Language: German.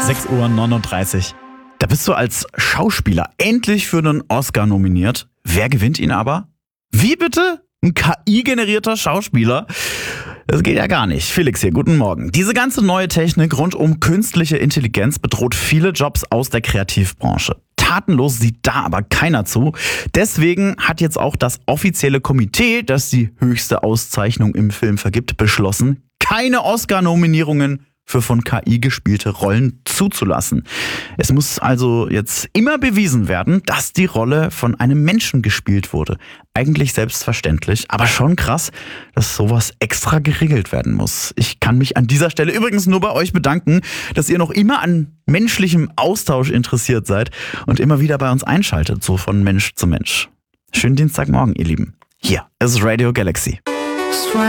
6:39 Uhr. Da bist du als Schauspieler endlich für einen Oscar nominiert. Wer gewinnt ihn aber? Wie bitte? Ein KI-generierter Schauspieler? Das geht ja gar nicht. Felix hier, guten Morgen. Diese ganze neue Technik rund um künstliche Intelligenz bedroht viele Jobs aus der Kreativbranche. Tatenlos sieht da aber keiner zu. Deswegen hat jetzt auch das offizielle Komitee, das die höchste Auszeichnung im Film vergibt, beschlossen, keine Oscar-Nominierungen für von KI gespielte Rollen zuzulassen. Es muss also jetzt immer bewiesen werden, dass die Rolle von einem Menschen gespielt wurde. Eigentlich selbstverständlich, aber schon krass, dass sowas extra geregelt werden muss. Ich kann mich an dieser Stelle übrigens nur bei euch bedanken, dass ihr noch immer an menschlichem Austausch interessiert seid und immer wieder bei uns einschaltet, so von Mensch zu Mensch. Schönen Dienstagmorgen, ihr Lieben. Hier ist Radio Galaxy.